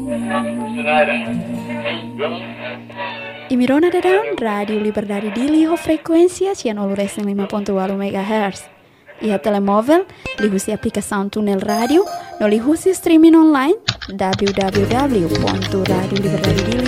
Imirona Dadaun, Radio Liberdade Dili ho frequência 105.8 MHz. E a telemóvel, lihusi aplicação Túnel Rádio, no lihusi streaming online www.radioliberdadedili.com.